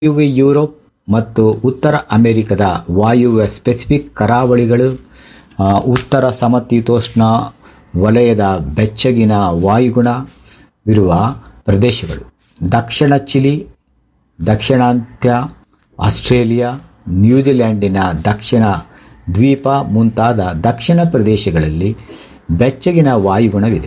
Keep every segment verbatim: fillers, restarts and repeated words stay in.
ವಾಯುವ್ಯ ಯುರೋಪ್ ಮತ್ತು ಉತ್ತರ ಅಮೆರಿಕದ ವಾಯುವ್ಯ ಪೆಸಿಫಿಕ್ ಕರಾವಳಿಗಳು, ಆ, ಉತ್ತರ ಸಮಶೀತೋಷ್ಣ ವಲಯದ ಬೆಚ್ಚಗಿನ ವಾಯುಗುಣವಿರುವ ಪ್ರದೇಶಗಳು, ದಕ್ಷಿಣ ಚಿಲಿ, ದಕ್ಷಿಣಾಂತ್ಯ ಆಸ್ಟ್ರೇಲಿಯಾ, ನ್ಯೂಜಿಲೆಂಡಿನ ದಕ್ಷಿಣ ದ್ವೀಪ ಮುಂತಾದ ದಕ್ಷಿಣ ಪ್ರದೇಶಗಳಲ್ಲಿ ಬೆಚ್ಚಗಿನ ವಾಯುಗುಣವಿದೆ.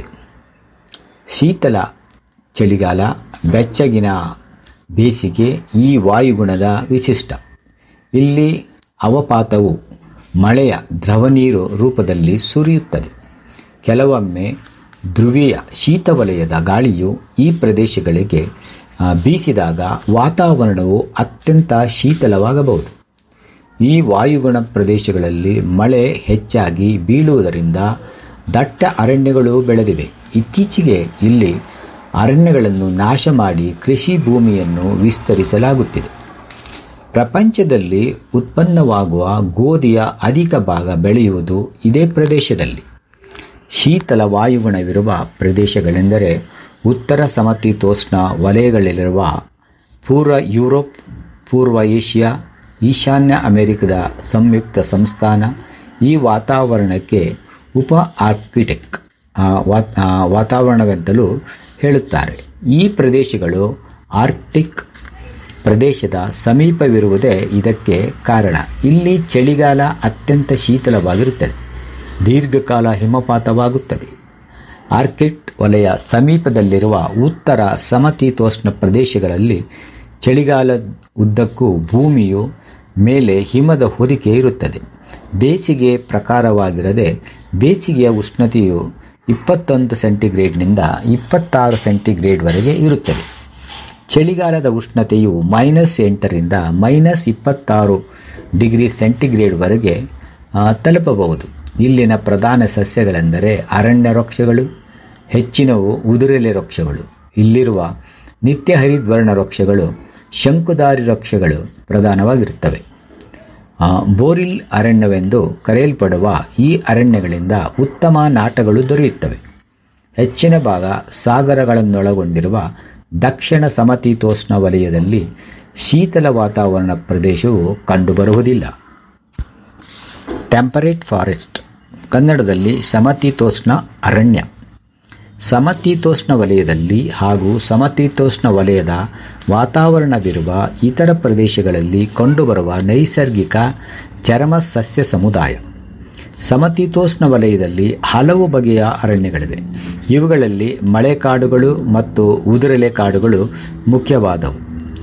ಶೀತಲ ಚಳಿಗಾಲ, ಬೆಚ್ಚಗಿನ ಬೇಸಿಗೆ ಈ ವಾಯುಗುಣದ ವಿಶಿಷ್ಟ. ಇಲ್ಲಿ ಅವಪಾತವು ಮಳೆಯ ದ್ರವನೀರು ರೂಪದಲ್ಲಿ ಸುರಿಯುತ್ತದೆ. ಕೆಲವೊಮ್ಮೆ ಧ್ರುವೀಯ ಶೀತವಲಯದ ಗಾಳಿಯು ಈ ಪ್ರದೇಶಗಳಿಗೆ ಆ, ಬೀಸಿದಾಗ ವಾತಾವರಣವು ಅತ್ಯಂತ ಶೀತಲವಾಗಬಹುದು. ಈ ವಾಯುಗುಣ ಪ್ರದೇಶಗಳಲ್ಲಿ ಮಳೆ ಹೆಚ್ಚಾಗಿ ಬೀಳುವುದರಿಂದ ದಟ್ಟ ಅರಣ್ಯಗಳು ಬೆಳೆದಿವೆ. ಇತ್ತೀಚೆಗೆ ಇಲ್ಲಿ ಅರಣ್ಯಗಳನ್ನು ನಾಶ ಮಾಡಿ ಕೃಷಿ ಭೂಮಿಯನ್ನು ವಿಸ್ತರಿಸಲಾಗುತ್ತಿದೆ. ಪ್ರಪಂಚದಲ್ಲಿ ಉತ್ಪನ್ನವಾಗುವ ಗೋಧಿಯ ಅಧಿಕ ಭಾಗ ಬೆಳೆಯುವುದು ಇದೇ ಪ್ರದೇಶದಲ್ಲಿ. ಶೀತಲ ವಾಯುಗುಣವಿರುವ ಪ್ರದೇಶಗಳೆಂದರೆ ಉತ್ತರ ಸಮಶೀತೋಷ್ಣ ವಲಯಗಳಲ್ಲಿರುವ ಪೂರ್ವ ಯುರೋಪ್, ಪೂರ್ವ ಏಷ್ಯಾ, ಈಶಾನ್ಯ ಅಮೆರಿಕದ ಸಂಯುಕ್ತ ಸಂಸ್ಥಾನ. ಈ ವಾತಾವರಣಕ್ಕೆ ಉಪ ಆರ್ಕ್ಟಿಕ್ ವಾತಾವರಣವೆಂತಲೂ ಹೇಳುತ್ತಾರೆ. ಈ ಪ್ರದೇಶಗಳು ಆರ್ಕ್ಟಿಕ್ ಪ್ರದೇಶದ ಸಮೀಪವಿರುವುದೇ ಇದಕ್ಕೆ ಕಾರಣ. ಇಲ್ಲಿ ಚಳಿಗಾಲ ಅತ್ಯಂತ ಶೀತಲವಾಗಿರುತ್ತದೆ, ದೀರ್ಘಕಾಲ ಹಿಮಪಾತವಾಗುತ್ತದೆ. ಆರ್ಕ್ಟಿಕ್ ವಲಯ ಸಮೀಪದಲ್ಲಿರುವ ಉತ್ತರ ಸಮಶೀತೋಷ್ಣ ಪ್ರದೇಶಗಳಲ್ಲಿ ಚಳಿಗಾಲದ ಉದ್ದಕ್ಕೂ ಭೂಮಿಯು ಮೇಲೆ ಹಿಮದ ಹೊದಿಕೆ ಇರುತ್ತದೆ. ಬೇಸಿಗೆ ಪ್ರಕಾರವಾಗಿರದೆ ಬೇಸಿಗೆಯ ಉಷ್ಣತೆಯು ಇಪ್ಪತ್ತೊಂದು ಸೆಂಟಿಗ್ರೇಡ್ನಿಂದ ಇಪ್ಪತ್ತಾರು ಸೆಂಟಿಗ್ರೇಡ್ವರೆಗೆ ಇರುತ್ತದೆ. ಚಳಿಗಾಲದ ಉಷ್ಣತೆಯು ಮೈನಸ್ ಎಂಟರಿಂದ ಮೈನಸ್ ಇಪ್ಪತ್ತಾರು ಡಿಗ್ರಿ ಸೆಂಟಿಗ್ರೇಡ್ವರೆಗೆ ತಲುಪಬಹುದು. ಇಲ್ಲಿನ ಪ್ರಧಾನ ಸಸ್ಯಗಳೆಂದರೆ ಅರಣ್ಯ ವೃಕ್ಷಗಳು, ಹೆಚ್ಚಿನವು ಉದುರೆಲೆ ವೃಕ್ಷಗಳು. ಇಲ್ಲಿರುವ ನಿತ್ಯ ಹರಿದ್ವರ್ಣ ವೃಕ್ಷಗಳು, ಶಂಕುಧಾರಿ ವೃಕ್ಷಗಳು ಪ್ರಧಾನವಾಗಿರುತ್ತವೆ. ಬೋರಿಲ್ ಅರಣ್ಯವೆಂದು ಕರೆಯಲ್ಪಡುವ ಈ ಅರಣ್ಯಗಳಿಂದ ಉತ್ತಮ ನಾಟಗಳು ದೊರೆಯುತ್ತವೆ. ಹೆಚ್ಚಿನ ಭಾಗ ಸಾಗರಗಳನ್ನೊಳಗೊಂಡಿರುವ ದಕ್ಷಿಣ ಸಮಶೀತೋಷ್ಣ ವಲಯದಲ್ಲಿ ಶೀತಲ ವಾತಾವರಣ ಪ್ರದೇಶವು ಕಂಡುಬರುವುದಿಲ್ಲ. ಟೆಂಪರೇಟ್ ಫಾರೆಸ್ಟ್, ಕನ್ನಡದಲ್ಲಿ ಸಮಶೀತೋಷ್ಣ ಅರಣ್ಯ. ಸಮಶೀತೋಷ್ಣ ವಲಯದಲ್ಲಿ ಹಾಗೂ ಸಮಶೀತೋಷ್ಣ ವಲಯದ ವಾತಾವರಣವಿರುವ ಇತರ ಪ್ರದೇಶಗಳಲ್ಲಿ ಕಂಡುಬರುವ ನೈಸರ್ಗಿಕ ಚರಮ ಸಸ್ಯ ಸಮುದಾಯ. ಸಮಶೀತೋಷ್ಣ ವಲಯದಲ್ಲಿ ಹಲವು ಬಗೆಯ ಅರಣ್ಯಗಳಿವೆ. ಇವುಗಳಲ್ಲಿ ಮಳೆಕಾಡುಗಳು ಮತ್ತು ಉದುರೆಲೆ ಕಾಡುಗಳು ಮುಖ್ಯವಾದವು.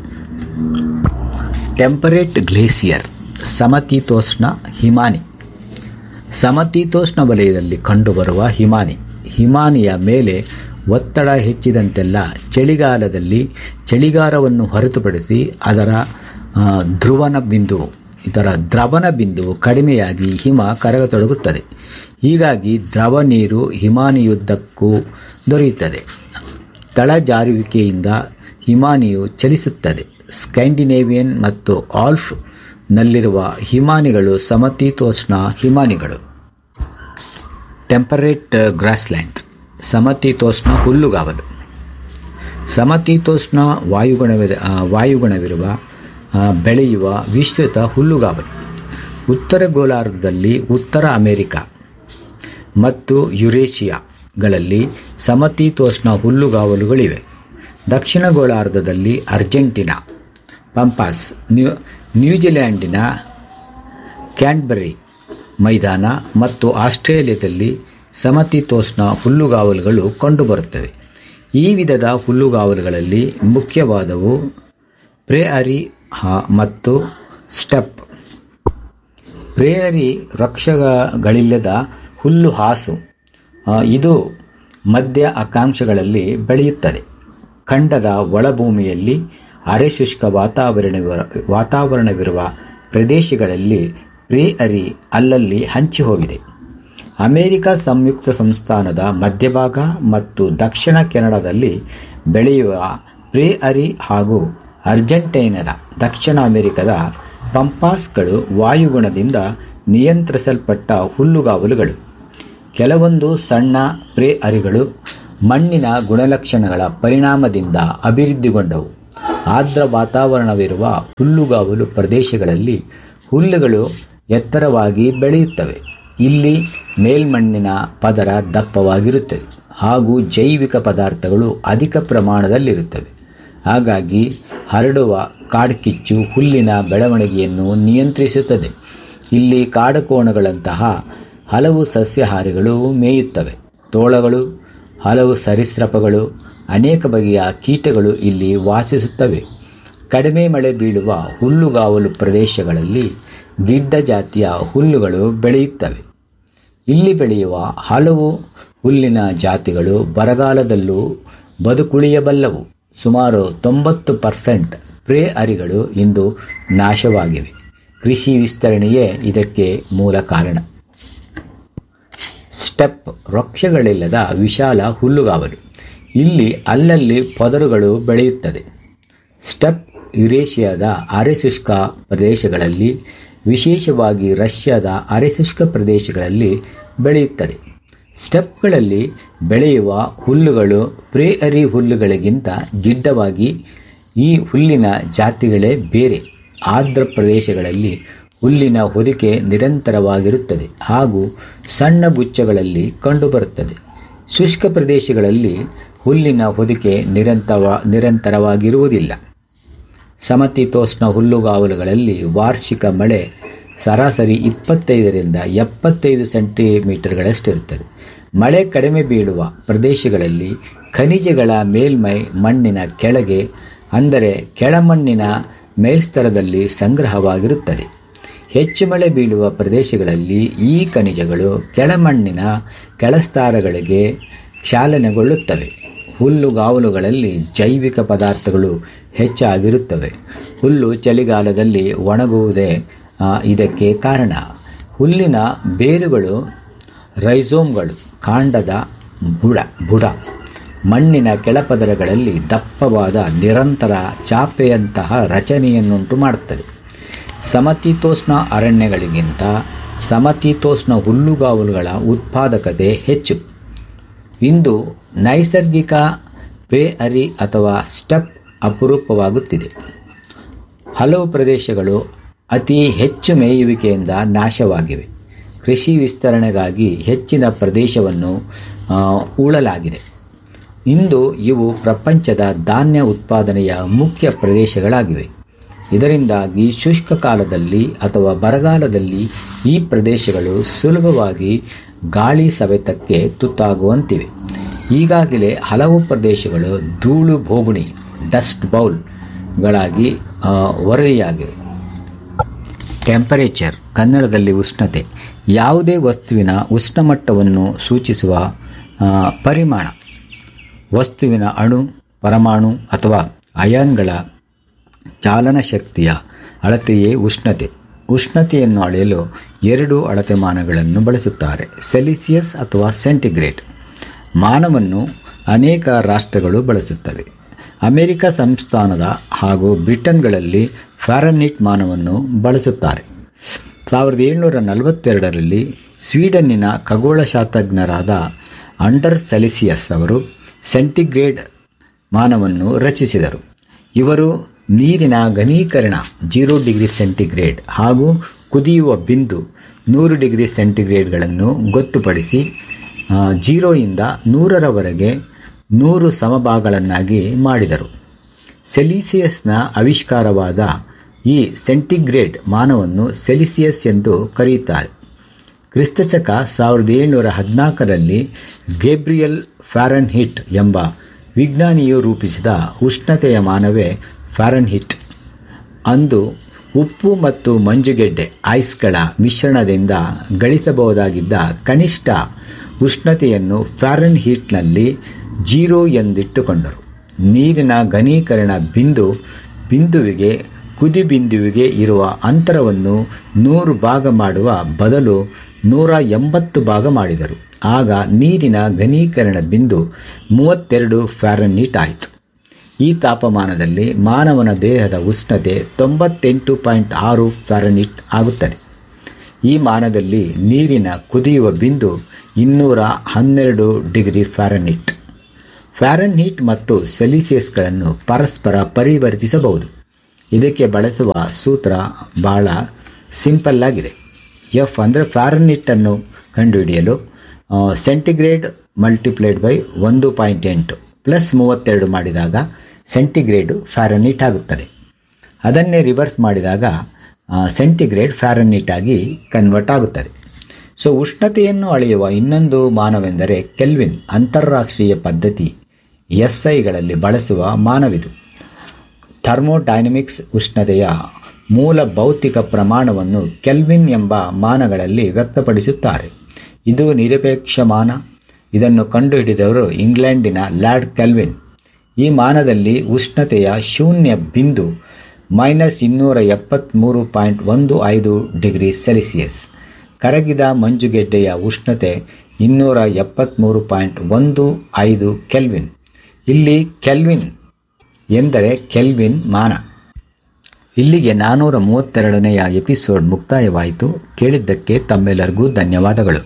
ಟೆಂಪರೇಟ್ ಗ್ಲೇಸಿಯರ್, ಸಮಶೀತೋಷ್ಣ ಹಿಮಾನಿ. ಸಮಶೀತೋಷ್ಣ ವಲಯದಲ್ಲಿ ಕಂಡುಬರುವ ಹಿಮಾನಿ. ಹಿಮಾನಿಯ ಮೇಲೆ ಒತ್ತಡ ಹೆಚ್ಚಿದಂತೆಲ್ಲ ಚಳಿಗಾಲದಲ್ಲಿ ಚಳಿಗಾಲವನ್ನು ಹೊರತುಪಡಿಸಿ ಅದರ ಧ್ರುವನ ಬಿಂದುವು ಇದರ ದ್ರವನ ಬಿಂದುವು ಕಡಿಮೆಯಾಗಿ ಹಿಮ ಕರಗತೊಡಗುತ್ತದೆ. ಹೀಗಾಗಿ ದ್ರವ ನೀರು ಹಿಮಾನಿಯುದ್ದಕ್ಕೂ ದೊರೆಯುತ್ತದೆ. ತಳಜಾರುವಿಕೆಯಿಂದ ಹಿಮಾನಿಯು ಚಲಿಸುತ್ತದೆ. ಸ್ಕ್ಯಾಂಡಿನೇವಿಯನ್ ಮತ್ತು ಆಲ್ಫ್ ನಲ್ಲಿರುವ ಹಿಮಾನಿಗಳು ಸಮಶೀತೋಷ್ಣ ಹಿಮಾನಿಗಳು. ಟೆಂಪರೇಟ್ ಗ್ರಾಸ್ಲ್ಯಾಂಡ್, ಸಮಶೀತೋಷ್ಣ ಹುಲ್ಲುಗಾವಲು. ಸಮಶೀತೋಷ್ಣ ವಾಯುಗುಣವಿ ವಾಯುಗುಣವಿರುವ ಬೆಳೆಯುವ ವಿಸ್ತೃತ ಹುಲ್ಲುಗಾವಲು. ಉತ್ತರ ಗೋಳಾರ್ಧದಲ್ಲಿ ಉತ್ತರ ಅಮೆರಿಕ ಮತ್ತು ಯುರೇಷಿಯಾಗಳಲ್ಲಿ ಸಮಶೀತೋಷ್ಣ ಹುಲ್ಲುಗಾವಲುಗಳಿವೆ. ದಕ್ಷಿಣ ಗೋಳಾರ್ಧದಲ್ಲಿ ಅರ್ಜೆಂಟೀನಾ ಪಂಪಾಸ್, ನ್ಯೂ ನ್ಯೂಜಿಲೆಂಡಿನ ಕ್ಯಾನ್ಬೆರಿ ಮೈದಾನ ಮತ್ತು ಆಸ್ಟ್ರೇಲಿಯಾದಲ್ಲಿ ಸಮಶೀತೋಷ್ಣ ಹುಲ್ಲುಗಾವಲುಗಳು ಕಂಡುಬರುತ್ತವೆ. ಈ ವಿಧದ ಹುಲ್ಲುಗಾವಲುಗಳಲ್ಲಿ ಮುಖ್ಯವಾದವು ಪ್ರೇಯರಿ ಮತ್ತು ಸ್ಟೆಪ್. ಪ್ರೇಯರಿ ವೃಕ್ಷಗಳಿಲ್ಲದ ಹುಲ್ಲು ಹಾಸು. ಇದು ಮಧ್ಯ ಅಕ್ಷಾಂಶಗಳಲ್ಲಿ ಬೆಳೆಯುತ್ತದೆ. ಖಂಡದ ಒಳಭೂಮಿಯಲ್ಲಿ ಅರೆಶುಷ್ಕ ವಾತಾವರಣ ವಾತಾವರಣವಿರುವ ಪ್ರದೇಶಗಳಲ್ಲಿ ಪ್ರೇಯರಿ ಅಲ್ಲಲ್ಲಿ ಹಂಚಿಹೋಗಿದೆ. ಅಮೆರಿಕ ಸಂಯುಕ್ತ ಸಂಸ್ಥಾನದ ಮಧ್ಯಭಾಗ ಮತ್ತು ದಕ್ಷಿಣ ಕೆನಡಾದಲ್ಲಿ ಬೆಳೆಯುವ ಪ್ರೇಯರಿ ಹಾಗೂ ಅರ್ಜೆಂಟೈನಾದ ದಕ್ಷಿಣ ಅಮೆರಿಕದ ಪಂಪಾಸ್ಗಳು ವಾಯುಗುಣದಿಂದ ನಿಯಂತ್ರಿಸಲ್ಪಟ್ಟ ಹುಲ್ಲುಗಾವಲುಗಳು. ಕೆಲವೊಂದು ಸಣ್ಣ ಪ್ರೇಯರಿಗಳು ಮಣ್ಣಿನ ಗುಣಲಕ್ಷಣಗಳ ಪರಿಣಾಮದಿಂದ ಅಭಿವೃದ್ಧಿಗೊಂಡವು. ಆರ್ದ್ರ ವಾತಾವರಣವಿರುವ ಹುಲ್ಲುಗಾವಲು ಪ್ರದೇಶಗಳಲ್ಲಿ ಹುಲ್ಲುಗಳು ಎತ್ತರವಾಗಿ ಬೆಳೆಯುತ್ತವೆ. ಇಲ್ಲಿ ಮೇಲ್ಮಣ್ಣಿನ ಪದರ ದಪ್ಪವಾಗಿರುತ್ತದೆ ಹಾಗೂ ಜೈವಿಕ ಪದಾರ್ಥಗಳು ಅಧಿಕ ಪ್ರಮಾಣದಲ್ಲಿರುತ್ತವೆ. ಹಾಗಾಗಿ ಹರಡುವ ಕಾಡ್ಗಿಚ್ಚು ಹುಲ್ಲಿನ ಬೆಳವಣಿಗೆಯನ್ನು ನಿಯಂತ್ರಿಸುತ್ತದೆ. ಇಲ್ಲಿ ಕಾಡುಕೋಣಗಳಂತಹ ಹಲವು ಸಸ್ಯಾಹಾರಿಗಳು ಮೇಯುತ್ತವೆ. ತೋಳಗಳು, ಹಲವು ಸರೀಸೃಪಗಳು, ಅನೇಕ ಬಗೆಯ ಕೀಟಗಳು ಇಲ್ಲಿ ವಾಸಿಸುತ್ತವೆ. ಕಡಿಮೆ ಮಳೆ ಬೀಳುವ ಹುಲ್ಲುಗಾವಲು ಪ್ರದೇಶಗಳಲ್ಲಿ ಗಿಡ್ಡ ಜಾತಿಯ ಹುಲ್ಲುಗಳು ಬೆಳೆಯುತ್ತವೆ. ಇಲ್ಲಿ ಬೆಳೆಯುವ ಹಲವು ಹುಲ್ಲಿನ ಜಾತಿಗಳು ಬರಗಾಲದಲ್ಲೂ ಬದುಕುಳಿಯಬಲ್ಲವು. ಸುಮಾರು ತೊಂಬತ್ತು ಪರ್ಸೆಂಟ್ ಪ್ರೇ ಅರಿಗಳು ಇಂದು ನಾಶವಾಗಿವೆ. ಕೃಷಿ ವಿಸ್ತರಣೆಯೇ ಇದಕ್ಕೆ ಮೂಲ ಕಾರಣ. ಸ್ಟೆಪ್ ವೃಕ್ಷಗಳಿಲ್ಲದ ವಿಶಾಲ ಹುಲ್ಲುಗಾವಲು. ಇಲ್ಲಿ ಅಲ್ಲಲ್ಲಿ ಪೊದರುಗಳು ಬೆಳೆಯುತ್ತದೆ. ಸ್ಟೆಪ್ ಯುರೇಷಿಯಾದ ಅರೆಶುಷ್ಕ ಪ್ರದೇಶಗಳಲ್ಲಿ, ವಿಶೇಷವಾಗಿ ರಷ್ಯಾದ ಅರೆಶುಷ್ಕ ಪ್ರದೇಶಗಳಲ್ಲಿ ಬೆಳೆಯುತ್ತದೆ. ಸ್ಟೆಪ್ಗಳಲ್ಲಿ ಬೆಳೆಯುವ ಹುಲ್ಲುಗಳು ಪ್ರೇಯರಿ ಹುಲ್ಲುಗಳಿಗಿಂತ ಗಿಡ್ಡವಾಗಿ, ಈ ಹುಲ್ಲಿನ ಜಾತಿಗಳೇ ಬೇರೆ. ಆರ್ದ್ರ ಪ್ರದೇಶಗಳಲ್ಲಿ ಹುಲ್ಲಿನ ಹೊದಿಕೆ ನಿರಂತರವಾಗಿರುತ್ತದೆ ಹಾಗೂ ಸಣ್ಣ ಗುಚ್ಛಗಳಲ್ಲಿ ಕಂಡುಬರುತ್ತದೆ. ಶುಷ್ಕ ಪ್ರದೇಶಗಳಲ್ಲಿ ಹುಲ್ಲಿನ ಹೊದಿಕೆ ನಿರಂತರ ನಿರಂತರವಾಗಿರುವುದಿಲ್ಲ. ಸಮಶೀತೋಷ್ಣ ಹುಲ್ಲುಗಾವಲುಗಳಲ್ಲಿ ವಾರ್ಷಿಕ ಮಳೆ ಸರಾಸರಿ ಇಪ್ಪತ್ತೈದರಿಂದ ಎಪ್ಪತ್ತೈದು ಸೆಂಟಿಮೀಟರ್ಗಳಷ್ಟಿರುತ್ತದೆ. ಮಳೆ ಕಡಿಮೆ ಬೀಳುವ ಪ್ರದೇಶಗಳಲ್ಲಿ ಖನಿಜಗಳ ಮೇಲ್ಮೈ ಮಣ್ಣಿನ ಕೆಳಗೆ, ಅಂದರೆ ಕೆಳಮಣ್ಣಿನ ಮೇಲ್ಸ್ತರದಲ್ಲಿ ಸಂಗ್ರಹವಾಗಿರುತ್ತದೆ. ಹೆಚ್ಚು ಮಳೆ ಬೀಳುವ ಪ್ರದೇಶಗಳಲ್ಲಿ ಈ ಖನಿಜಗಳು ಕೆಳಮಣ್ಣಿನ ಕೆಳಸ್ತರಗಳಿಗೆ ಚಾಲನೆಗೊಳ್ಳುತ್ತವೆ. ಹುಲ್ಲುಗಾವಲುಗಳಲ್ಲಿ ಜೈವಿಕ ಪದಾರ್ಥಗಳು ಹೆಚ್ಚಾಗಿರುತ್ತವೆ. ಹುಲ್ಲು ಚಳಿಗಾಲದಲ್ಲಿ ಒಣಗುವುದೇ ಇದಕ್ಕೆ ಕಾರಣ. ಹುಲ್ಲಿನ ಬೇರುಗಳು, ರೈಜೋಮ್ಗಳು, ಕಾಂಡದ ಬುಡ ಬುಡ ಮಣ್ಣಿನ ಕೆಳಪದರಗಳಲ್ಲಿ ದಪ್ಪವಾದ ನಿರಂತರ ಚಾಪೆಯಂತಹ ರಚನೆಯನ್ನುಂಟು ಮಾಡುತ್ತದೆ. ಸಮಶೀತೋಷ್ಣ ಅರಣ್ಯಗಳಿಗಿಂತ ಸಮಶೀತೋಷ್ಣ ಹುಲ್ಲುಗಾವಲುಗಳ ಉತ್ಪಾದಕತೆ ಹೆಚ್ಚು. ಇಂದು ನೈಸರ್ಗಿಕ ಪ್ರೇಯರಿ ಅಥವಾ ಸ್ಟೆಪ್ ಅಪರೂಪವಾಗುತ್ತಿದೆ. ಹಲವು ಪ್ರದೇಶಗಳು ಅತಿ ಹೆಚ್ಚು ಮೇಯುವಿಕೆಯಿಂದ ನಾಶವಾಗಿವೆ. ಕೃಷಿ ವಿಸ್ತರಣೆಗಾಗಿ ಹೆಚ್ಚಿನ ಪ್ರದೇಶವನ್ನು ಉಳಲಾಗಿದೆ. ಇಂದು ಇವು ಪ್ರಪಂಚದ ಧಾನ್ಯ ಉತ್ಪಾದನೆಯ ಮುಖ್ಯ ಪ್ರದೇಶಗಳಾಗಿವೆ. ಇದರಿಂದಾಗಿ ಶುಷ್ಕ ಕಾಲದಲ್ಲಿ ಅಥವಾ ಬರಗಾಲದಲ್ಲಿ ಈ ಪ್ರದೇಶಗಳು ಸುಲಭವಾಗಿ ಗಾಳಿ ಸವೆತಕ್ಕೆ ತುತ್ತಾಗುವಂತಿವೆ. ಈಗಾಗಲೇ ಹಲವು ಪ್ರದೇಶಗಳು ಧೂಳು ಬೋಗುಣಿ ಡಸ್ಟ್ ಬೌಲ್ಗಳಾಗಿ ವರದಿಯಾಗಿವೆ. ಟೆಂಪರೇಚರ್, ಕನ್ನಡದಲ್ಲಿ ಉಷ್ಣತೆ, ಯಾವುದೇ ವಸ್ತುವಿನ ಉಷ್ಣಮಟ್ಟವನ್ನು ಸೂಚಿಸುವ ಪರಿಮಾಣ. ವಸ್ತುವಿನ ಅಣು, ಪರಮಾಣು ಅಥವಾ ಅಯಾನ್ಗಳ ಚಾಲನ ಶಕ್ತಿಯ ಅಳತೆಯೇ ಉಷ್ಣತೆ. ಉಷ್ಣತೆಯನ್ನು ಅಳೆಯಲು ಎರಡು ಅಳತೆಮಾನಗಳನ್ನು ಬಳಸುತ್ತಾರೆ: ಸೆಲ್ಸಿಯಸ್ ಅಥವಾ ಸೆಂಟಿಗ್ರೇಡ್. ಮಾನವನ್ನು ಅನೇಕ ರಾಷ್ಟ್ರಗಳು ಬಳಸುತ್ತವೆ. ಅಮೆರಿಕ ಸಂಸ್ಥಾನದ ಹಾಗೂ ಬ್ರಿಟನ್ಗಳಲ್ಲಿ ಫ್ಯಾರನ್ಹೀಟ್ ಮಾನವನ್ನು ಬಳಸುತ್ತಾರೆ. ಸಾವಿರದ ಏಳುನೂರ ನಲವತ್ತೆರಡರಲ್ಲಿ ಸ್ವೀಡನ್ನಿನ ಖಗೋಳಶಾಸ್ತ್ರಜ್ಞರಾದ ಅಂಡರ್ ಸೆಲ್ಸಿಯಸ್ ಅವರು ಸೆಂಟಿಗ್ರೇಡ್ ಮಾನವನ್ನು ರಚಿಸಿದರು. ಇವರು ನೀರಿನ ಘನೀಕರಣ ಜೀರೋ ಡಿಗ್ರಿ ಸೆಂಟಿಗ್ರೇಡ್ ಹಾಗೂ ಕುದಿಯುವ ಬಿಂದು ನೂರು ಡಿಗ್ರಿ ಸೆಂಟಿಗ್ರೇಡ್ಗಳನ್ನು ಗೊತ್ತುಪಡಿಸಿ ಜೀರೋಯಿಂದ ನೂರರವರೆಗೆ ನೂರು ಸಮಭಾಗಗಳನ್ನಾಗಿ ಮಾಡಿದರು. ಸೆಲ್ಸಿಯಸ್ನ ಆವಿಷ್ಕಾರವಾದ ಈ ಸೆಂಟಿಗ್ರೇಡ್ ಮಾನವನ್ನು ಸೆಲ್ಸಿಯಸ್ ಎಂದು ಕರೆಯುತ್ತಾರೆ. ಕ್ರಿಸ್ತಶಕ ಸಾವಿರದ ಏಳುನೂರ ಹದಿನಾಲ್ಕರಲ್ಲಿ ಗೇಬ್ರಿಯಲ್ ಫ್ಯಾರನ್ಹೀಟ್ ಎಂಬ ವಿಜ್ಞಾನಿಯು ರೂಪಿಸಿದ ಉಷ್ಣತೆಯ ಮಾನವೇ ಫ್ಯಾರನ್ಹೀಟ್. ಅಂದು ಉಪ್ಪು ಮತ್ತು ಮಂಜುಗೆಡ್ಡೆ ಐಸ್ಗಳ ಮಿಶ್ರಣದಿಂದ ಗಳಿಸಬಹುದಾಗಿದ್ದ ಕನಿಷ್ಠ ಉಷ್ಣತೆಯನ್ನು ಫ್ಯಾರನ್ಹೀಟ್ನಲ್ಲಿ ಜೀರೋ ಎಂದಿಟ್ಟುಕೊಂಡರು. ನೀರಿನ ಘನೀಕರಣ ಬಿಂದು ಬಿಂದುವಿಗೆ ಕುದಿಬಿಂದುವಿಗೆ ಇರುವ ಅಂತರವನ್ನು ನೂರು ಭಾಗ ಮಾಡುವ ಬದಲು ನೂರ ಎಂಬತ್ತು ಭಾಗ ಮಾಡಿದರು. ಆಗ ನೀರಿನ ಘನೀಕರಣ ಬಿಂದು ಮೂವತ್ತೆರಡು ಫ್ಯಾರನ್ಹೀಟ್ ಆಯಿತು. ಈ ತಾಪಮಾನದಲ್ಲಿ ಮಾನವನ ದೇಹದ ಉಷ್ಣತೆ ತೊಂಬತ್ತೆಂಟು ಪಾಯಿಂಟ್ ಆರು ಫ್ಯಾರನ್ಹೀಟ್ ಆಗುತ್ತದೆ. ಈ ಮಾನದಲ್ಲಿ ನೀರಿನ ಕುದಿಯುವ ಬಿಂದು ಇನ್ನೂರ ಹನ್ನೆರಡು ಡಿಗ್ರಿ ಫ್ಯಾರನ್ಹೀಟ್. ಫ್ಯಾರನ್ಹೀಟ್ ಮತ್ತು ಸೆಲ್ಸಿಯಸ್ಗಳನ್ನು ಪರಸ್ಪರ ಪರಿವರ್ತಿಸಬಹುದು. ಇದಕ್ಕೆ ಬಳಸುವ ಸೂತ್ರ ಭಾಳ ಸಿಂಪಲ್ ಆಗಿದೆ. ಎಫ್ ಅಂದರೆ ಫ್ಯಾರನ್ಹೀಟನ್ನು ಕಂಡುಹಿಡಿಯಲು ಸೆಂಟಿಗ್ರೇಡ್ ಮಲ್ಟಿಪ್ಲೈಡ್ ಬೈ ಒಂದು ಪಾಯಿಂಟ್ ಎಂಟು ಪ್ಲಸ್ ಮೂವತ್ತೆರಡು ಮಾಡಿದಾಗ ಸೆಂಟಿಗ್ರೇಡು ಫ್ಯಾರನ್ಹೀಟ್ ಆಗುತ್ತದೆ. ಅದನ್ನೇ ರಿವರ್ಸ್ ಮಾಡಿದಾಗ ಸೆಂಟಿಗ್ರೇಡ್ ಫ್ಯಾರನ್ಹೀಟ್ ಆಗಿ ಕನ್ವರ್ಟ್ ಆಗುತ್ತದೆ. ಸೊ ಉಷ್ಣತೆಯನ್ನು ಅಳೆಯುವ ಇನ್ನೊಂದು ಮಾನವೆಂದರೆ ಕೆಲ್ವಿನ್. ಅಂತಾರಾಷ್ಟ್ರೀಯ ಪದ್ಧತಿ ಎಸ್ ಐಗಳಲ್ಲಿ ಬಳಸುವ ಮಾನವಿದು. ಥರ್ಮೋಡೈನಮಿಕ್ಸ್ ಉಷ್ಣತೆಯ ಮೂಲ ಭೌತಿಕ ಪ್ರಮಾಣವನ್ನು ಕೆಲ್ವಿನ್ ಎಂಬ ಮಾನಗಳಲ್ಲಿ ವ್ಯಕ್ತಪಡಿಸುತ್ತಾರೆ. ಇದು ನಿರಪೇಕ್ಷ ಮಾನ. ಇದನ್ನು ಕಂಡುಹಿಡಿದವರು ಇಂಗ್ಲೆಂಡಿನ ಲಾರ್ಡ್ ಕೆಲ್ವಿನ್. ಈ ಮಾನದಲ್ಲಿ ಉಷ್ಣತೆಯ ಶೂನ್ಯ ಬಿಂದು ಮೈನಸ್ ಇನ್ನೂರ ಎಪ್ಪತ್ತ್ಮೂರು ಪಾಯಿಂಟ್ ಒಂದು ಐದು ಡಿಗ್ರಿ ಸೆಲ್ಸಿಯಸ್. ಕರಗಿದ ಮಂಜುಗೆಡ್ಡೆಯ ಉಷ್ಣತೆ ಇನ್ನೂರ ಎಪ್ಪತ್ತ್ಮೂರು ಪಾಯಿಂಟ್ ಒಂದು ಐದು ಕೆಲ್ವಿನ್. ಇಲ್ಲಿ ಕೆಲ್ವಿನ್ ಎಂದರೆ ಕೆಲ್ವಿನ್ ಮಾನ. ಇಲ್ಲಿಗೆ ನಾನ್ನೂರ ಮೂವತ್ತೆರಡನೆಯ ಎಪಿಸೋಡ್ ಮುಕ್ತಾಯವಾಯಿತು. ಕೇಳಿದ್ದಕ್ಕೆ ತಮ್ಮೆಲ್ಲರಿಗೂ ಧನ್ಯವಾದಗಳು.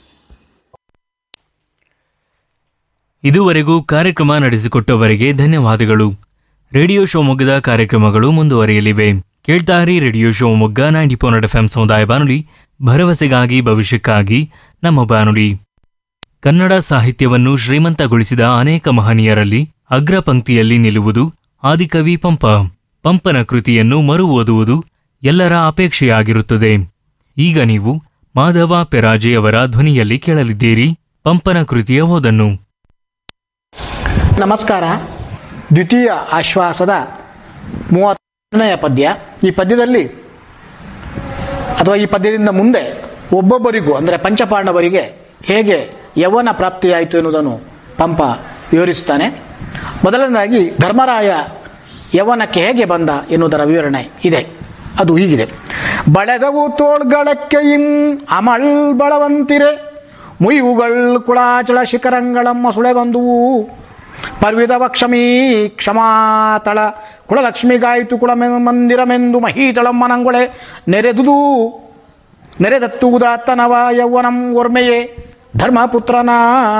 ಇದುವರೆಗೂ ಕಾರ್ಯಕ್ರಮ ನಡೆಸಿಕೊಟ್ಟವರಿಗೆ ಧನ್ಯವಾದಗಳು. ರೇಡಿಯೋ ಶಿವಮೊಗ್ಗದ ಕಾರ್ಯಕ್ರಮಗಳು ಮುಂದುವರಿಯಲಿವೆ. ಕೇಳ್ತಾರಿ radio Shivamogga ninety point F M ಸಮುದಾಯ ಬಾನುಲಿ, ಭರವಸೆಗಾಗಿ ಭವಿಷ್ಯಕ್ಕಾಗಿ ನಮ್ಮ ಬಾನುಲಿ. ಕನ್ನಡ ಸಾಹಿತ್ಯವನ್ನು ಶ್ರೀಮಂತಗೊಳಿಸಿದ ಅನೇಕ ಮಹನೀಯರಲ್ಲಿ ಅಗ್ರ ಪಂಕ್ತಿಯಲ್ಲಿ ನಿಲ್ಲುವುದು ಆದಿಕವಿ ಪಂಪ. ಪಂಪನ ಕೃತಿಯನ್ನು ಮರು ಓದುವುದು ಎಲ್ಲರ ಅಪೇಕ್ಷೆಯಾಗಿರುತ್ತದೆ. ಈಗ ನೀವು ಮಾಧವ ಪೆರಾಜೆಯವರ ಧ್ವನಿಯಲ್ಲಿ ಕೇಳಲಿದ್ದೀರಿ ಪಂಪನ ಕೃತಿಯ ಓದನ್ನು. ನಮಸ್ಕಾರ. ದ್ವಿತೀಯ ಆಶ್ವಾಸದ ಮೂವತ್ತನೆಯ ಪದ್ಯ. ಈ ಪದ್ಯದಲ್ಲಿ ಅಥವಾ ಈ ಪದ್ಯದಿಂದ ಮುಂದೆ ಒಬ್ಬೊಬ್ಬರಿಗೂ ಅಂದರೆ ಪಂಚಪಾಂಡವರಿಗೆ ಹೇಗೆ ಯೌವನ ಪ್ರಾಪ್ತಿಯಾಯಿತು ಎನ್ನುವುದನ್ನು ಪಂಪ ವಿವರಿಸುತ್ತಾನೆ. ಮೊದಲನೇದಾಗಿ ಧರ್ಮರಾಯ ಯೌವನಕ್ಕೆ ಹೇಗೆ ಬಂದ ಎನ್ನುವುದರ ವಿವರಣೆ ಇದೆ. ಅದು ಹೀಗಿದೆ. ಬಳೆದವು ತೋಳ್ಗಳಕ್ಕೆಯಿಂ ಅಮಳ್ ಬಳವಂತಿರೆ ಮುಯ್ವುಗಳ್ ಕುಳಾಚಳ ಶಿಖರಂಗಳಮ್ಮ ಸುಳೆ ಬಂದುವು ಪರ್ವಿದ ವಕ್ಷಮೀ ಕ್ಷಮಾತಳ ಕುಳಲಕ್ಷ್ಮಿಗಾಯಿತು ಕುಳ ಮಂದಿರಮೆಂದು ಮಹೀತಳಮ್ಮನಂಗೊಳೆ ನೆರೆದುದು ನೆರೆದತ್ತುವುದಾತ್ತನವ ಯೌವನಂ ಒರ್ಮೆಯೇ ಧರ್ಮಪುತ್ರನ.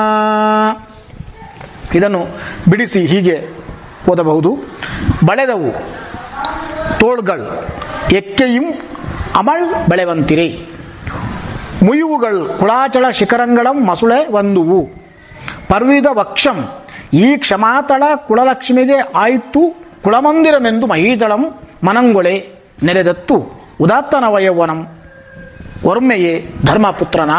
ಇದನ್ನು ಬಿಡಿಸಿ ಹೀಗೆ ಓದಬಹುದು. ಬಳೆದವು ತೋಳ್ಗಳು ಎಕ್ಕೆಯಿಂ ಅಮಳ್ ಬೆಳೆವಂತಿರೆ ಮುಯ್ವುಗಳು ಕುಳಾಚಳ ಶಿಖರಂಗಳಂ ಮಸುಳೆ ಒಂದುವು ಪರ್ವಿದ ವಕ್ಷಂ ಈ ಕ್ಷಮಾತಳ ಕುಳಲಕ್ಷ್ಮಿಗೆ ಆಯ್ತು ಕುಳಮಂದಿರಮೆಂದು ಮಹೀತಳಂ ಮನಂಗೊಳೆ ನೆರೆದತ್ತು ಉದಾತ್ತನವ ಯೌವನಂ ಒರ್ಮೆಯೇ ಧರ್ಮಪುತ್ರನ.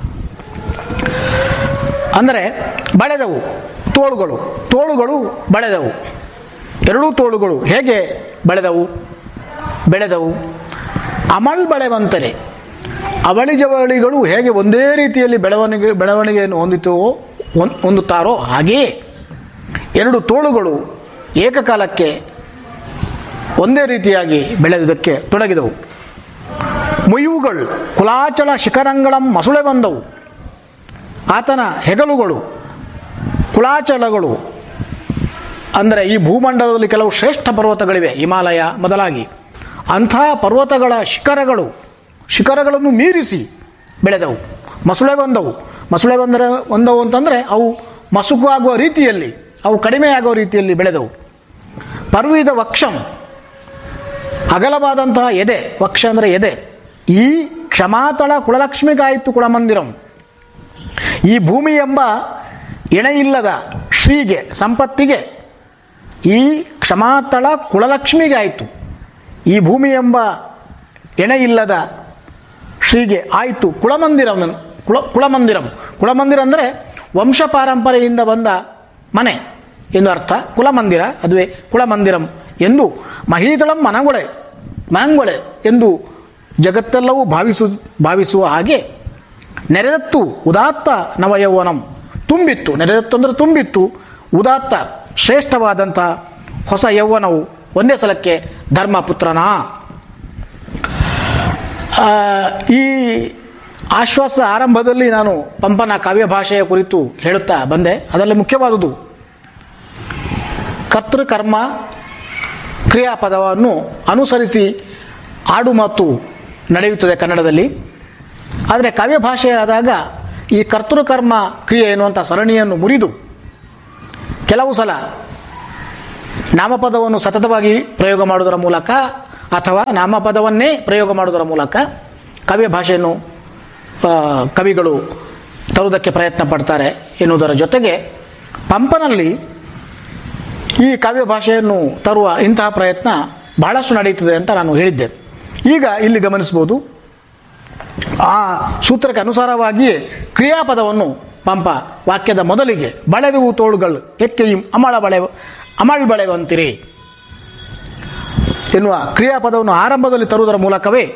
ಅಂದರೆ ಬಳೆದವು ತೋಳುಗಳು ತೋಳುಗಳು ಬಳೆದವು. ಎರಡೂ ತೋಳುಗಳು ಹೇಗೆ ಬೆಳೆದವು ಬೆಳೆದವು ಅಮಳ್ ಬೆಳೆವಂತರೆ ಅವಳಿ ಜವಳಿಗಳು ಹೇಗೆ ಒಂದೇ ರೀತಿಯಲ್ಲಿ ಬೆಳವಣಿಗೆ ಬೆಳವಣಿಗೆಯನ್ನು ಹೊಂದಿತವೋ ಹೊಂದುತ್ತಾರೋ ಹಾಗೆಯೇ ಎರಡು ತೋಳುಗಳು ಏಕಕಾಲಕ್ಕೆ ಒಂದೇ ರೀತಿಯಾಗಿ ಬೆಳೆದುದಕ್ಕೆ ತೊಡಗಿದವು. ಮುಯ್ವುಗಳು ಕುಲಾಚಲ ಶಿಖರಂಗಳಂ ಮಸುಳೆ ಬಂದವು. ಆತನ ಹೆಗಲುಗಳು ಕುಲಾಚಲಗಳು ಅಂದರೆ ಈ ಭೂಮಂಡಲದಲ್ಲಿ ಕೆಲವು ಶ್ರೇಷ್ಠ ಪರ್ವತಗಳಿವೆ, ಹಿಮಾಲಯ ಮೊದಲಾಗಿ. ಅಂಥ ಪರ್ವತಗಳ ಶಿಖರಗಳು ಶಿಖರಗಳನ್ನು ಮೀರಿಸಿ ಬೆಳೆದವು. ಮಸುಳೆ ಬಂದವು. ಮಸುಳೆ ಬಂದರೆ ಬಂದವು ಅಂತಂದರೆ ಅವು ಮಸುಕು ಆಗುವ ರೀತಿಯಲ್ಲಿ, ಅವು ಕಡಿಮೆಯಾಗುವ ರೀತಿಯಲ್ಲಿ ಬೆಳೆದವು. ಪರ್ವಿದ ವಕ್ಷಂ ಅಗಲವಾದಂತಹ ಎದೆ, ವಕ್ಷ ಅಂದರೆ ಎದೆ. ಈ ಕ್ಷಮಾತಳ ಕುಳಲಕ್ಷ್ಮಿಗಾಯಿತು ಕುಳಮಂದಿರಂ ಈ ಭೂಮಿ ಎಂಬ ಎಣೆಯಿಲ್ಲದ ಶ್ರೀಗೆ ಸಂಪತ್ತಿಗೆ ಈ ಕ್ಷಮಾತಳ ಕುಳಲಕ್ಷ್ಮಿಗಾಯಿತು. ಈ ಭೂಮಿ ಎಂಬ ಎಣೆಯಿಲ್ಲದ ಶ್ರೀಗೆ ಆಯಿತು ಕುಳಮಂದಿರಂ ಕುಳ ಕುಳಮಂದಿರಂ ಕುಳಮಂದಿರ ಅಂದರೆ ವಂಶ ಪಾರಂಪರೆಯಿಂದ ಬಂದ ಮನೆ ಎಂದು ಅರ್ಥ. ಕುಲಮಂದಿರ ಅದುವೇ ಕುಳಮಂದಿರಂ ಎಂದು ಮಹೀತಳಂ ಮನಗೊಳೆ ಮನಂಗೊಳೆ ಎಂದು ಜಗತ್ತೆಲ್ಲವೂ ಭಾವಿಸು ಭಾವಿಸುವ ಹಾಗೆ ನೆರೆದತ್ತು ಉದಾತ್ತ ನವಯೌವನಂ ತುಂಬಿತ್ತು. ನೆರೆದತ್ತು ಅಂದರೆ ತುಂಬಿತ್ತು. ಉದಾತ್ತ ಶ್ರೇಷ್ಠವಾದಂಥ ಹೊಸ ಯೌವನವು ಒಂದೇ ಸಲಕ್ಕೆ ಧರ್ಮಪುತ್ರನ. ಈ ಆಶ್ವಾಸದ ಆರಂಭದಲ್ಲಿ ನಾನು ಪಂಪನ ಕಾವ್ಯ ಭಾಷೆಯ ಕುರಿತು ಹೇಳುತ್ತಾ ಬಂದೆ. ಅದರಲ್ಲಿ ಮುಖ್ಯವಾದುದು ಕರ್ತೃಕರ್ಮ ಕ್ರಿಯಾಪದವನ್ನು ಅನುಸರಿಸಿ ಆಡು ಮಾತು ನಡೆಯುತ್ತದೆ ಕನ್ನಡದಲ್ಲಿ. ಆದರೆ ಕಾವ್ಯ ಭಾಷೆಯಾದಾಗ ಈ ಕರ್ತೃಕರ್ಮ ಕ್ರಿಯೆ ಎನ್ನುವಂಥ ಸರಣಿಯನ್ನು ಮುರಿದು ಕೆಲವು ಸಲ ನಾಮಪದವನ್ನು ಸತತವಾಗಿ ಪ್ರಯೋಗ ಮಾಡುವುದರ ಮೂಲಕ ಅಥವಾ ನಾಮಪದವನ್ನೇ ಪ್ರಯೋಗ ಮಾಡುವುದರ ಮೂಲಕ ಕಾವ್ಯ ಭಾಷೆಯನ್ನು ಕವಿಗಳು ತರುವುದಕ್ಕೆ ಪ್ರಯತ್ನ ಪಡ್ತಾರೆ ಎನ್ನುವುದರ ಜೊತೆಗೆ ಪಂಪನಲ್ಲಿ ಈ ಕಾವ್ಯ ಭಾಷೆಯನ್ನು ತರುವ ಇಂತಹ ಪ್ರಯತ್ನ ಬಹಳಷ್ಟು ನಡೆಯುತ್ತದೆ ಅಂತ ನಾನು ಹೇಳಿದ್ದೆ. ಈಗ ಇಲ್ಲಿ ಗಮನಿಸ್ಬೋದು, ಆ ಸೂತ್ರಕ್ಕೆ ಅನುಸಾರವಾಗಿಯೇ ಕ್ರಿಯಾಪದವನ್ನು ಪಂಪ ವಾಕ್ಯದ ಮೊದಲಿಗೆ ಬಳೆದವು ತೋಳುಗಳು ಎಕ್ಕೆ ಅಮಳ ಬಳೆ ಅಮಳ್ ಬಳೆವಂತಿರಿ ಎನ್ನುವ ಕ್ರಿಯಾಪದವನ್ನು ಆರಂಭದಲ್ಲಿ ತರುವುದರ ಮೂಲಕವೇ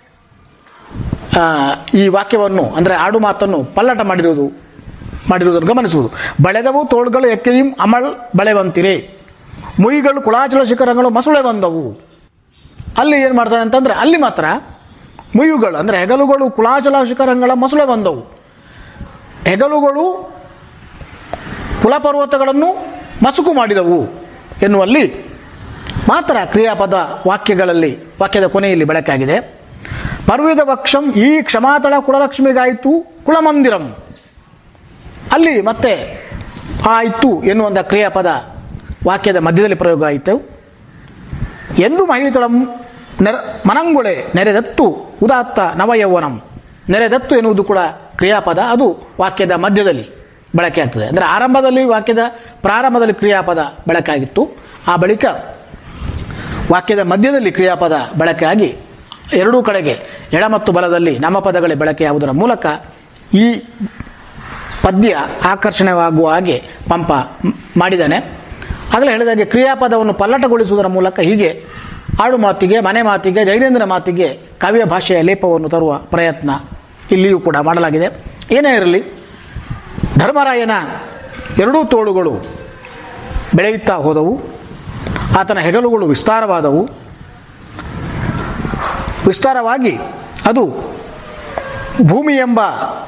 ಈ ವಾಕ್ಯವನ್ನು ಅಂದರೆ ಆಡು ಮಾತನ್ನು ಪಲ್ಲಟ ಮಾಡಿರುವುದು ಮಾಡಿರುವುದನ್ನು ಗಮನಿಸುವುದು. ಬಳೆದವು ತೋಳುಗಳು ಎಕ್ಕೆಯಿಂ ಅಮಳ್ ಬಳೆವಂತಿರೆ, ಮುಯಿಗಳು ಕುಳಾಚಲ ಶಿಖರಗಳು ಮಸುಳೆ ಬಂದವು. ಅಲ್ಲಿ ಏನು ಮಾಡ್ತಾನೆ ಅಂತಂದರೆ ಅಲ್ಲಿ ಮಾತ್ರ ಮುಯ್ಯುಗಳು ಅಂದರೆ ಹೆಗಲುಗಳು ಕುಳಾಚಲ ಶಿಖರಗಳ ಮಸುಳೆ ಬಂದವು. ಹೆಗಲುಗಳು ಕುಲಪರ್ವತಗಳನ್ನು ಮಸುಕು ಮಾಡಿದವು ಎನ್ನುವಲ್ಲಿ ಮಾತ್ರ ಕ್ರಿಯಾಪದ ವಾಕ್ಯಗಳಲ್ಲಿ ವಾಕ್ಯದ ಕೊನೆಯಲ್ಲಿ ಬಳಕೆಯಾಗಿದೆ. ಪರ್ವಿದ ವಕ್ಷಂ ಈ ಕ್ಷಮಾತಳ ಕುಲಲಕ್ಷ್ಮಿಗಾಯಿತು ಕುಳಮಂದಿರಂ, ಅಲ್ಲಿ ಮತ್ತೆ ಆಯಿತು ಎನ್ನುವಂಥ ಕ್ರಿಯಾಪದ ವಾಕ್ಯದ ಮಧ್ಯದಲ್ಲಿ ಪ್ರಯೋಗ ಆಯಿತು. ಎಂದು ಮಹಿತಳಂ ನೆರ ಮನಂಗೊಳೆ ನೆರೆದತ್ತು ಉದಾತ್ತ ನವಯೌವನಂ, ನೆರೆದತ್ತು ಎನ್ನುವುದು ಕೂಡ ಕ್ರಿಯಾಪದ, ಅದು ವಾಕ್ಯದ ಮಧ್ಯದಲ್ಲಿ ಬಳಕೆ ಆಗ್ತದೆ. ಅಂದರೆ ಆರಂಭದಲ್ಲಿ ವಾಕ್ಯದ ಪ್ರಾರಂಭದಲ್ಲಿ ಕ್ರಿಯಾಪದ ಬಳಕೆ ಆಗಿತ್ತು, ಆ ಬಳಿಕ ವಾಕ್ಯದ ಮಧ್ಯದಲ್ಲಿ ಕ್ರಿಯಾಪದ ಬಳಕೆಯಾಗಿ ಎರಡೂ ಕಡೆಗೆ ಎಡ ಮತ್ತು ಬಲದಲ್ಲಿ ನಾಮಪದಗಳೇ ಬಳಕೆಯಾಗುವುದರ ಮೂಲಕ ಈ ಪದ್ಯ ಆಕರ್ಷಣೆಯಾಗುವ ಹಾಗೆ ಪಂಪ ಮಾಡಿದ್ದಾನೆ. ಆಗಲೇ ಹೇಳಿದಾಗೆ ಕ್ರಿಯಾಪದವನ್ನು ಪಲ್ಲಟಗೊಳಿಸುವುದರ ಮೂಲಕ ಹೀಗೆ ಆಡು ಮಾತಿಗೆ, ಮನೆ ಮಾತಿಗೆ, ದೈನಂದಿನ ಮಾತಿಗೆ ಕಾವ್ಯ ಭಾಷೆಯ ಲೇಪವನ್ನು ತರುವ ಪ್ರಯತ್ನ ಇಲ್ಲಿಯೂ ಕೂಡ ಮಾಡಲಾಗಿದೆ. ಏನೇ ಇರಲಿ, ಧರ್ಮರಾಯನ ಎರಡೂ ತೋಳುಗಳು ಬೆಳೆಯುತ್ತಾ ಹೋದವು, ಆತನ ಹೆಗಲುಗಳು ವಿಸ್ತಾರವಾದವು. ವಿಸ್ತಾರವಾಗಿ ಅದು ಭೂಮಿ ಎಂಬ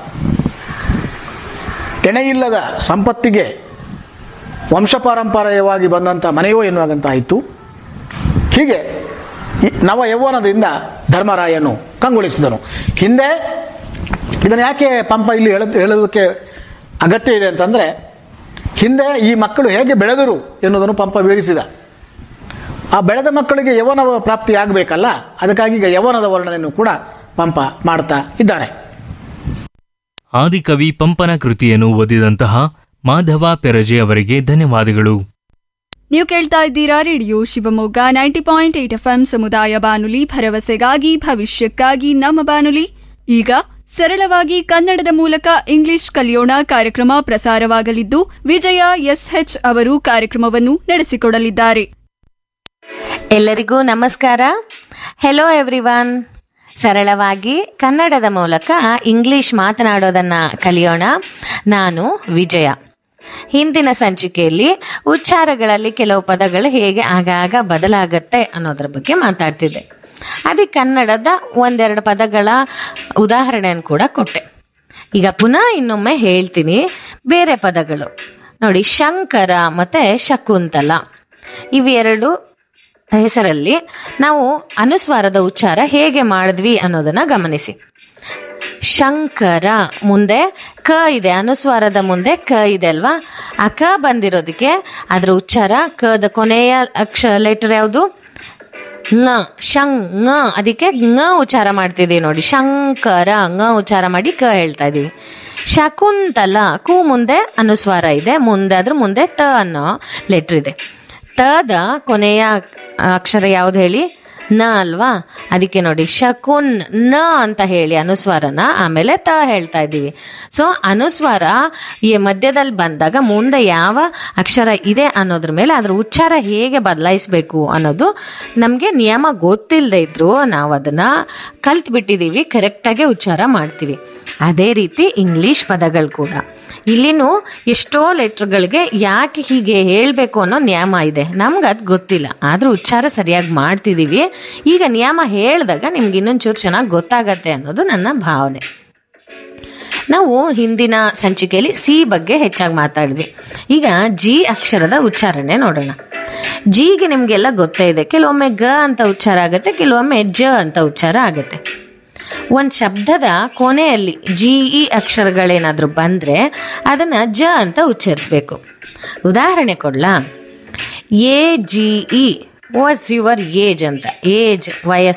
ಎಣೆಯಿಲ್ಲದ ಸಂಪತ್ತಿಗೆ ವಂಶಪಾರಂಪರ್ಯವಾಗಿ ಬಂದಂಥ ಮನೆಯೋ ಎನ್ನುವಂತಾಯಿತು. ಹೀಗೆ ನವ ಯೌವನದಿಂದ ಧರ್ಮರಾಯನು ಕಂಗೊಳಿಸಿದನು. ಹಿಂದೆ ಇದನ್ನು ಯಾಕೆ ಪಂಪ ಇಲ್ಲಿ ಹೇಳ ಹೇಳೋದಕ್ಕೆ ಅಗತ್ಯ ಇದೆ ಅಂತಂದರೆ, ಹಿಂದೆ ಈ ಮಕ್ಕಳು ಹೇಗೆ ಬೆಳೆದರು ಎನ್ನುವುದನ್ನು ಪಂಪ ವಿವರಿಸಿದ. ಆ ಬೆಳೆದ ಮಕ್ಕಳಿಗೆ ಯೌವನ ಪ್ರಾಪ್ತಿ ಆಗಬೇಕಲ್ಲ, ಅದಕ್ಕಾಗಿ ಈಗ ಯೌವನದ ವರ್ಣನೆಯನ್ನು ಕೂಡ ಪಂಪ ಮಾಡ್ತಾ ಇದ್ದಾನೆ. ಆದಿಕವಿ ಪಂಪನ ಕೃತಿಯನ್ನು ಓದಿದಂತಹ ಮಾಧವ ಪೆರಜೆ ಅವರಿಗೆ ಧನ್ಯವಾದಗಳು. ನೀವು ಕೇಳ್ತಾ ಇದ್ದೀರಾ radio Shivamogga ninety point eight F M ಸಮುದಾಯ ಬಾನುಲಿ, ಭರವಸೆಗಾಗಿ ಭವಿಷ್ಯಕ್ಕಾಗಿ ನಮ್ಮ ಬಾನುಲಿ. ಈಗ ಸರಳವಾಗಿ ಕನ್ನಡದ ಮೂಲಕ ಇಂಗ್ಲಿಷ್ ಕಲಿಯೋಣ ಕಾರ್ಯಕ್ರಮ ಪ್ರಸಾರವಾಗಲಿದ್ದು, ವಿಜಯ ಎಸ್ಎಚ್ ಅವರು ಕಾರ್ಯಕ್ರಮವನ್ನು ನಡೆಸಿಕೊಡಲಿದ್ದಾರೆ. ಎಲ್ಲರಿಗೂ ನಮಸ್ಕಾರ. Hello everyone. ಸರಳವಾಗಿ ಕನ್ನಡದ ಮೂಲಕ ಇಂಗ್ಲಿಷ್ ಮಾತನಾಡೋದನ್ನ ಕಲಿಯೋಣ. ನಾನು ವಿಜಯ. ಹಿಂದಿನ ಸಂಚಿಕೆಯಲ್ಲಿ ಉಚ್ಚಾರಗಳಲ್ಲಿ ಕೆಲವು ಪದಗಳು ಹೇಗೆ ಆಗಾಗ ಬದಲಾಗತ್ತೆ ಅನ್ನೋದ್ರ ಬಗ್ಗೆ ಮಾತಾಡ್ತಿದ್ದೆ. ಅದಕ್ಕೆ ಕನ್ನಡದ ಒಂದೆರಡು ಪದಗಳ ಉದಾಹರಣೆಯನ್ನು ಕೂಡ ಕೊಟ್ಟೆ. ಈಗ ಪುನಃ ಇನ್ನೊಮ್ಮೆ ಹೇಳ್ತೀನಿ ಬೇರೆ ಪದಗಳು ನೋಡಿ. ಶಂಕರ ಮತ್ತೆ ಶಕುಂತಲ ಇವೆರಡು ಹೆಸರಲ್ಲಿ ನಾವು ಅನುಸ್ವಾರದ ಉಚ್ಚಾರ ಹೇಗೆ ಮಾಡಿದ್ವಿ ಅನ್ನೋದನ್ನ ಗಮನಿಸಿ. ಶಂಕರ ಮುಂದೆ ಕ ಇದೆ, ಅನುಸ್ವಾರದ ಮುಂದೆ ಕ ಇದೆ ಅಲ್ವಾ? ಆ ಕ ಬಂದಿರೋದಕ್ಕೆ ಅದರ ಉಚ್ಚಾರ ಕದ ಕೊನೆಯ ಅಕ್ಷ ಲೆಟರ್ ಯಾವುದು? ಂಗ. ಶಂಗ್ ಂಗ, ಅದಕ್ಕೆ ಂಗ ಉಚ್ಚಾರ ಮಾಡ್ತಿದ್ದೀವಿ ನೋಡಿ. ಶಂಕರ ಂಗ ಉಚ್ಚಾರ ಮಾಡಿ ಕ ಹೇಳ್ತಾ ಇದೀವಿ. ಶಕುಂತಲ ಕು ಮುಂದೆ ಅನುಸ್ವಾರ ಇದೆ, ಮುಂದೆ ಅದ್ರ ಮುಂದೆ ತ ಅನ್ನೋ ಲೆಟರ್ ಇದೆ. ತದ ಕೊನೆಯ ಅಕ್ಷರ ಯಾವ್ದು ಹೇಳಿ? ನ ಅಲ್ವಾ? ಅದಕ್ಕೆ ನೋಡಿ ಶಕುನ್ ನ ಅಂತ ಹೇಳಿ ಅನುಸ್ವಾರನ ಆಮೇಲೆ ತ ಹೇಳ್ತಾ ಇದ್ದೀವಿ. ಸೊ ಅನುಸ್ವಾರ ಈ ಮಧ್ಯದಲ್ಲಿ ಬಂದಾಗ ಮುಂದೆ ಯಾವ ಅಕ್ಷರ ಇದೆ ಅನ್ನೋದ್ರ ಮೇಲೆ ಅದ್ರ ಉಚ್ಚಾರ ಹೇಗೆ ಬದಲಾಯಿಸಬೇಕು ಅನ್ನೋದು ನಮಗೆ ನಿಯಮ ಗೊತ್ತಿಲ್ಲದೆ ಇದ್ರು ನಾವು ಅದನ್ನ ಕಲ್ತ್ ಬಿಟ್ಟಿದ್ದೀವಿ, ಕರೆಕ್ಟಾಗಿ ಉಚ್ಚಾರ ಮಾಡ್ತೀವಿ. ಅದೇ ರೀತಿ ಇಂಗ್ಲಿಷ್ ಪದಗಳು ಕೂಡ ಇಲ್ಲಿನೂ ಎಷ್ಟೋ ಲೆಟ್ರ್ಗಳಿಗೆ ಯಾಕೆ ಹೀಗೆ ಹೇಳಬೇಕು ಅನ್ನೋ ನಿಯಮ ಇದೆ. ನಮ್ಗೆ ಅದು ಗೊತ್ತಿಲ್ಲ, ಆದರೂ ಉಚ್ಚಾರ ಸರಿಯಾಗಿ ಮಾಡ್ತಿದ್ದೀವಿ. ಈಗ ನಿಯಮ ಹೇಳಿದಾಗ ನಿಮ್ಗೆ ಇನ್ನೊಂಚೂರು ಚೆನ್ನಾಗಿ ಗೊತ್ತಾಗತ್ತೆ ಅನ್ನೋದು ನನ್ನ ಭಾವನೆ. ನಾವು ಹಿಂದಿನ ಸಂಚಿಕೆಯಲ್ಲಿ ಸಿ ಬಗ್ಗೆ ಹೆಚ್ಚಾಗಿ ಮಾತಾಡಿದ್ವಿ. ಈಗ ಜಿ ಅಕ್ಷರದ ಉಚ್ಚಾರಣೆ ನೋಡೋಣ. ಜಿಗೆ ನಿಮಗೆಲ್ಲ ಗೊತ್ತೇ ಇದೆ, ಕೆಲವೊಮ್ಮೆ ಗ ಅಂತ ಉಚ್ಚಾರ ಆಗುತ್ತೆ, ಕೆಲವೊಮ್ಮೆ ಜ ಅಂತ ಉಚ್ಚಾರ ಆಗುತ್ತೆ. ಒಂದು ಶಬ್ದದ ಕೊನೆಯಲ್ಲಿ ಜಿ ಇ ಅಕ್ಷರಗಳೇನಾದರೂ ಬಂದರೆ ಅದನ್ನು ಜ ಅಂತ ಉಚ್ಚರಿಸ್ಬೇಕು. ಉದಾಹರಣೆ ಕೊಡ್ಲಾ? A G E what's your age ಅಂತ. ಏಜ್ ವಯಸ್ಸು